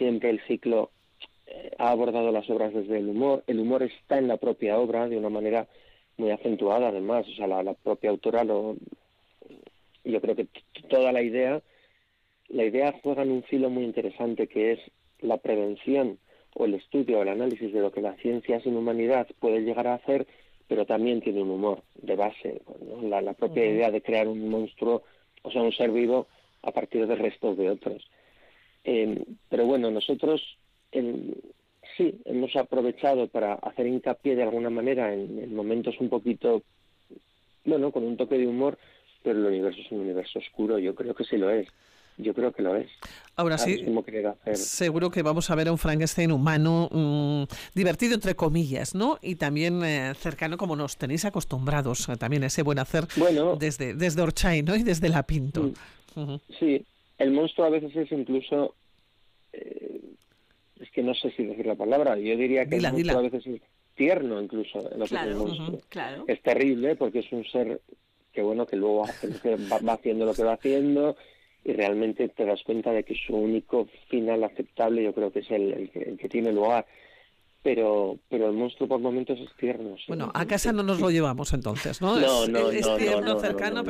siempre el ciclo ha abordado las obras desde el humor está en la propia obra de una manera muy acentuada además, o sea, la propia autora yo creo que toda la idea juega en un filo muy interesante que es la prevención o el estudio o el análisis de lo que la ciencia sin humanidad puede llegar a hacer, pero también tiene un humor de base, ¿no? La propia idea de crear un monstruo, o sea, un ser vivo a partir del resto de otros. Pero bueno, nosotros sí hemos aprovechado para hacer hincapié de alguna manera en momentos un poquito, bueno, con un toque de humor, pero el universo es un universo oscuro, yo creo que sí lo es. Yo creo que lo es. Ahora Claro, sí, es como querer hacer... seguro que vamos a ver a un Frankenstein humano, divertido entre comillas, ¿no? Y también cercano, como nos tenéis acostumbrados, también a ese buen hacer Bueno, desde Orchay, ¿no? Y desde La Pinto. sí, el monstruo a veces es incluso... es que no sé si decir la palabra, yo diría que el monstruo a veces es tierno incluso, lo que es el monstruo. Claro. Es terrible porque es un ser que bueno, que luego hace lo que va haciendo lo que va haciendo y realmente te das cuenta de que su único final aceptable yo creo que es el que tiene lugar. Pero el monstruo por momentos es tierno. Sí. Bueno, a casa no nos lo llevamos entonces, ¿no? No, es tierno, cercano,